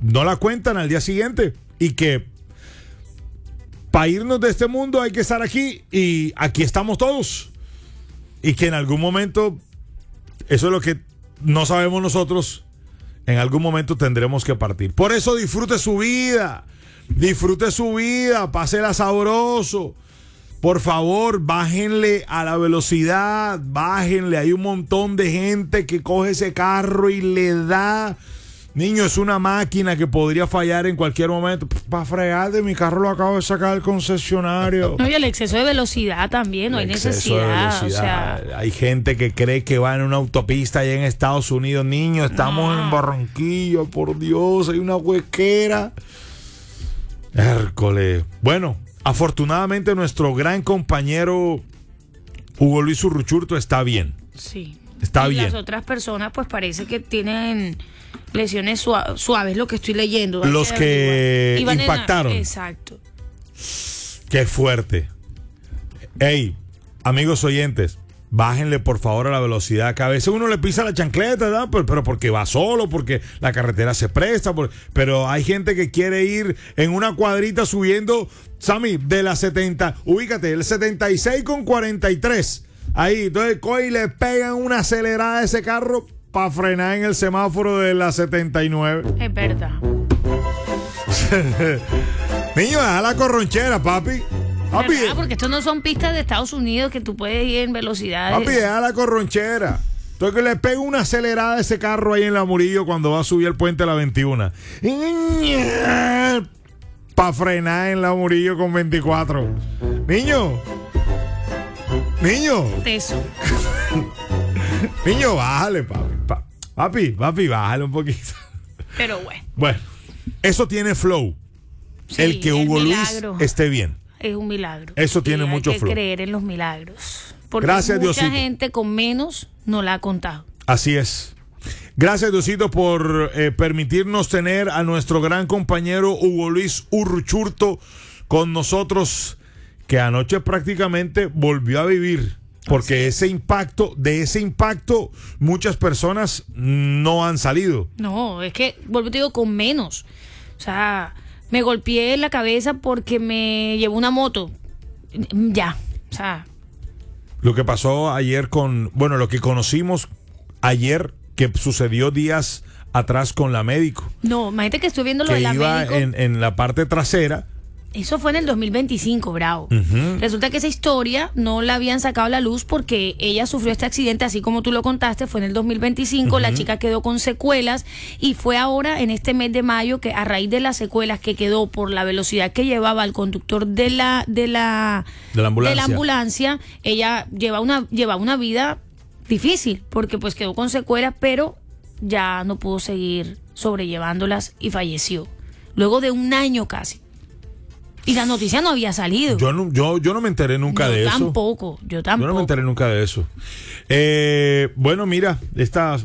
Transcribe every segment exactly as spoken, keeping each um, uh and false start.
no la cuentan al día siguiente y que para irnos de este mundo hay que estar aquí y aquí estamos todos y que en algún momento, eso es lo que no sabemos nosotros, en algún momento tendremos que partir. Por eso disfrute su vida, disfrute su vida, pásela sabroso. Por favor, bájenle a la velocidad, bájenle. Hay un montón de gente que coge ese carro y le da. Niño, es una máquina que podría fallar en cualquier momento. Para fregar de mi carro lo acabo de sacar del concesionario. No, y el exceso de velocidad también, no hay necesidad. O sea, hay gente que cree que va en una autopista allá en Estados Unidos. Niño, estamos no. en Barranquilla, por Dios, hay una huequera. Hércole. Bueno, afortunadamente nuestro gran compañero Hugo Luis Uruchurtu está bien. Sí. Está y bien. Las otras personas pues parece que tienen lesiones suaves, suaves lo que estoy leyendo. Los que, que impactaron. A... Exacto. Qué fuerte. Ey, amigos oyentes, bájenle por favor a la velocidad, que a veces uno le pisa la chancleta, ¿verdad? Pero, pero porque va solo, porque la carretera se presta, por, pero hay gente que quiere ir en una cuadrita subiendo, Sammy, de la setenta, ubícate, el setenta y seis con cuarenta y tres. Ahí, entonces coy le pegan una acelerada a ese carro para frenar en el semáforo de la setenta y nueve. Es verdad. Niño, deja la corronchera, papi. Papi, ¿verdad? Porque estos no son pistas de Estados Unidos que tú puedes ir en velocidad. Papi, deja la corronchera. Entonces que le pega una acelerada a ese carro ahí en la Murillo cuando va a subir el puente a la veintiuno. Para frenar en la Murillo con veinticuatro. Niño. Niño. Eso. Niño, bájale, papi. Pa- papi, papi, bájale un poquito. Pero bueno. Bueno, eso tiene flow. Sí, el que Hugo el Luis esté bien. Es un milagro. Eso tiene y mucho hay que flow. creer en los milagros. Porque Gracias, mucha Diosito. gente con menos no la ha contado. Así es. Gracias, Diosito, por eh, permitirnos tener a nuestro gran compañero Hugo Luis Uruchurtu con nosotros, que anoche prácticamente volvió a vivir. Porque ese impacto, de ese impacto, muchas personas no han salido. No, es que, vuelvo te digo, con menos. O sea, me golpeé en la cabeza porque me llevó una moto. Ya, o sea. Lo que pasó ayer con, bueno, lo que conocimos ayer, que sucedió días atrás con la médico. No, imagínate que estoy viendo lo que de la iba médico. en, en la parte trasera. Eso fue en el dos mil veinticinco, Bravo. Uh-huh. Resulta que esa historia no la habían sacado a la luz porque ella sufrió este accidente, así como tú lo contaste, fue en el dos mil veinticinco, uh-huh. La chica quedó con secuelas y fue ahora en este mes de mayo que a raíz de las secuelas que quedó por la velocidad que llevaba el conductor de la de la, de la ambulancia, de la ambulancia ella lleva una, lleva una vida difícil porque pues quedó con secuelas, pero ya no pudo seguir sobrellevándolas y falleció. Luego de un año casi. Y la noticia no había salido. Yo no, yo, yo no me enteré nunca yo de tampoco, eso. Yo tampoco, yo tampoco. Yo no me enteré nunca de eso. Eh, bueno, mira, esta...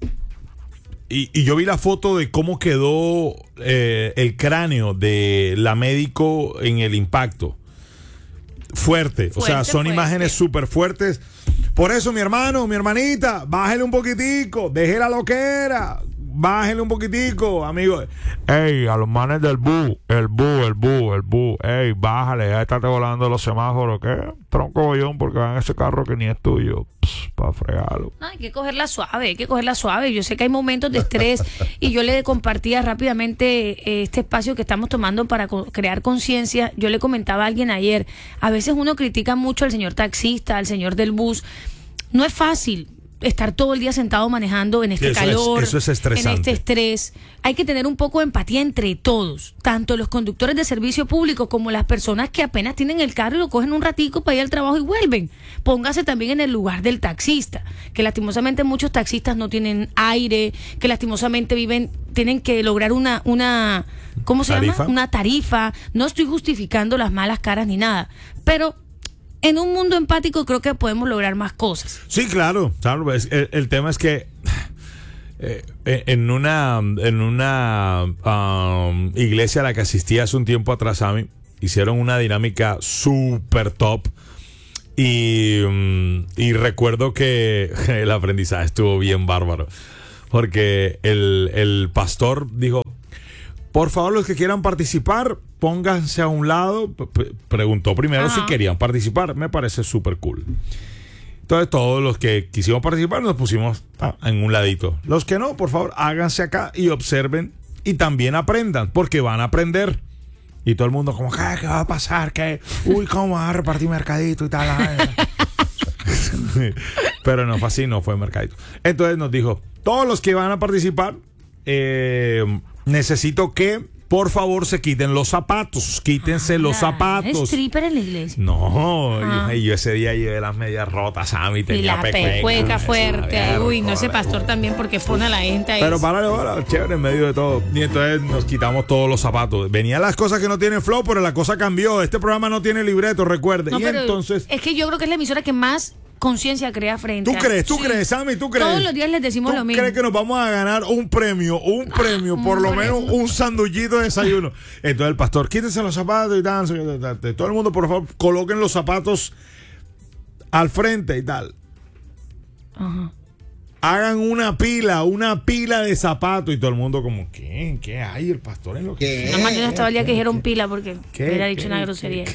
Y, y yo vi la foto de cómo quedó eh, el cráneo de la médico en el impacto. Fuerte. Fuerte o sea, son fuerte. imágenes súper fuertes. Por eso, mi hermano, mi hermanita, bájele un poquitico, deje la loquera. Bájenle un poquitico, amigo. Ey, a los manes del bu, el bu, el bu, el bu. Ey, bájale, ya estate volando los semáforos. ¿Qué? Tronco bollón porque va en ese carro que ni es tuyo. Para fregarlo. No, hay que cogerla suave, hay que cogerla suave. Yo sé que hay momentos de estrés y yo le compartía rápidamente este espacio que estamos tomando para co- crear conciencia. Yo le comentaba a alguien ayer, a veces uno critica mucho al señor taxista, al señor del bus. No es fácil estar todo el día sentado manejando en este eso calor, es, eso es estresante. en este estrés. Hay que tener un poco de empatía entre todos, tanto los conductores de servicio público como las personas que apenas tienen el carro y lo cogen un ratico para ir al trabajo y vuelven. Póngase también en el lugar del taxista, que lastimosamente muchos taxistas no tienen aire, que lastimosamente viven, tienen que lograr una, una ¿cómo se ¿Tarifa? llama? Una tarifa. No estoy justificando las malas caras ni nada, pero en un mundo empático creo que podemos lograr más cosas. Sí, claro. claro el, el tema es que eh, en una en una um, iglesia a la que asistí hace un tiempo atrás, a mí, hicieron una dinámica súper top. Y, um, y recuerdo que el aprendizaje estuvo bien bárbaro. Porque el, el pastor dijo: Por favor, los que quieran participar, pónganse a un lado. P- preguntó primero Ajá. si querían participar. Me parece súper cool. Entonces, todos los que quisimos participar nos pusimos ah, en un ladito. Los que no, por favor, háganse acá y observen y también aprendan, porque van a aprender. Y todo el mundo como, ¿qué, qué va a pasar? ¿Qué? Uy, ¿cómo vas a repartir mercadito y tal? Pero no fue así, no fue mercadito. Entonces nos dijo, todos los que van a participar, eh, necesito que por favor se quiten los zapatos, quítense ah, los zapatos. ¿Es stripper en la iglesia? No, ah. yo, yo ese día llevé las medias rotas, Sammy, tenía y la pecueca fuerte. Ver, Uy, no sé, pastor, también porque pone a la gente ahí. Pero para ahora, chévere, en medio de todo. Y entonces nos quitamos todos los zapatos. Venían las cosas que no tienen flow, pero la cosa cambió. Este programa no tiene libreto, recuerde. No, y entonces... Es que yo creo que es la emisora que más conciencia crea frente ¿Tú a... crees? ¿Tú sí. crees, Sammy? ¿Tú crees? Todos los días les decimos ¿Tú lo mismo. crees que nos vamos a ganar un premio, un premio, por lo menos un sandullito de desayuno? Entonces el pastor, quítense los zapatos y tal. Todo el mundo, por favor, coloquen los zapatos al frente y tal. Ajá. Hagan una pila, una pila de zapatos. Y todo el mundo como, ¿qué? ¿Qué hay? El pastor en lo que... Nada más yo no estaba el día que dijeron pila porque hubiera dicho una grosería.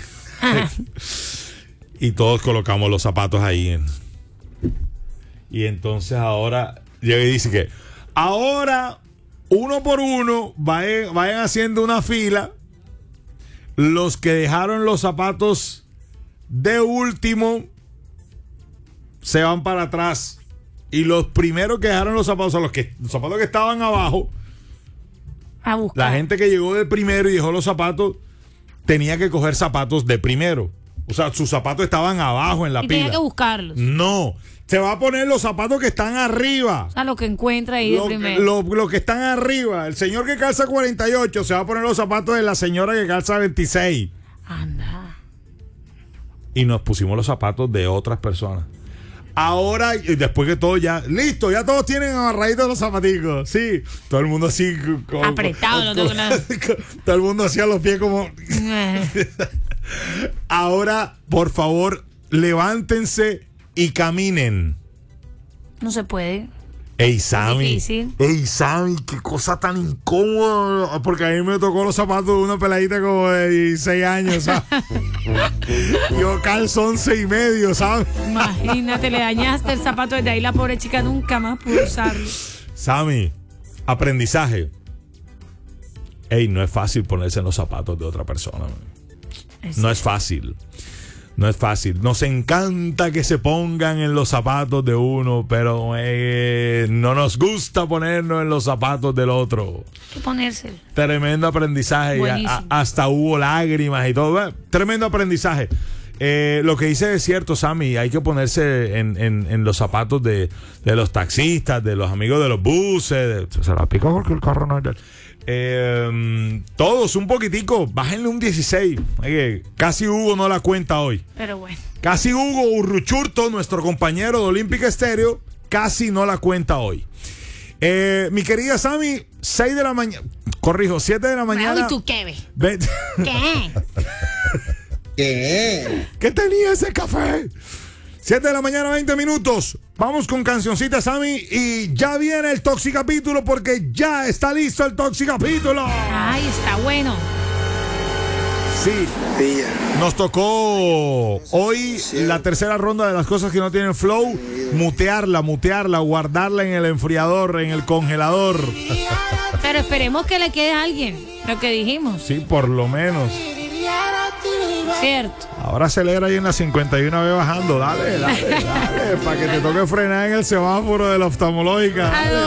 Y todos colocamos los zapatos ahí. En... Y entonces ahora llega y dice que ahora, uno por uno, vayan, vayan haciendo una fila. Los que dejaron los zapatos de último se van para atrás. Y los primeros que dejaron los zapatos, o sea, los, que, los zapatos que estaban abajo, a buscar. La gente que llegó de primero y dejó los zapatos, tenía que coger zapatos de primero. O sea, sus zapatos estaban abajo en la y pila. Tenía que buscarlos. No, se va a poner los zapatos que están arriba. O sea, lo que encuentra ahí lo, de primero. Lo, lo que están arriba. El señor que calza cuarenta y ocho se va a poner los zapatos de la señora que calza veintiséis. Anda. Y nos pusimos los zapatos de otras personas. Ahora, después que todo ya, listo, ya todos tienen amarraditos los zapaticos. Sí, todo el mundo así. Con, apretado. con, no con, con, todo el mundo hacía los pies como... Ahora, por favor, levántense y caminen. No se puede. Ey, Sammy. Es difícil. Ey, Sammy, qué cosa tan incómoda. Porque a mí me tocó los zapatos de una peladita como de dieciséis años, ¿sabes? Yo calzo once y medio, ¿sabes? Imagínate, le dañaste el zapato desde ahí. La pobre chica nunca más pudo usarlo. Sammy, aprendizaje. Ey, no es fácil ponerse en los zapatos de otra persona. Es no es fácil. No es fácil. Nos encanta que se pongan en los zapatos de uno, pero eh, no nos gusta ponernos en los zapatos del otro. Hay que ponerse. Tremendo aprendizaje. A, a, hasta hubo lágrimas y todo. Tremendo aprendizaje. Eh, lo que dice es cierto, Sammy. Hay que ponerse en, en, en los zapatos de, de los taxistas, de los amigos de los buses. De, se la pica porque el carro no es del... Eh, todos un poquitico, bájenle un dieciséis. Oye, casi Hugo no la cuenta hoy. Pero bueno. Casi Hugo Urruchurto, nuestro compañero de Olímpica Estéreo, casi no la cuenta hoy. Eh, mi querida Sammy, seis de la mañana, corrijo, siete de la mañana. ¿Y tú qué ves? Ve- ¿Qué? ¿Qué? ¿Qué tenía ese café? siete de la mañana, veinte minutos. Vamos con cancioncita, Sammy. Y ya viene el Toxicapítulo porque ya está listo el Toxicapítulo. Ay, está bueno. Sí. Nos tocó hoy la tercera ronda de las cosas que no tienen flow. Mutearla, mutearla, guardarla en el enfriador, en el congelador. Pero esperemos que le quede a alguien lo que dijimos. Sí, por lo menos. Cierto. Ahora acelera ahí en la cincuenta y uno B bajando. Dale, dale, dale. Para que te toque frenar en el semáforo de la oftalmológica. Dale,